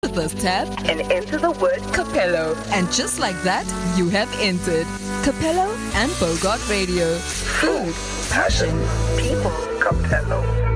First tab and enter the word Capello. And just like that, you have entered Capello and Bogart Radio. Food, passion, people, Capello.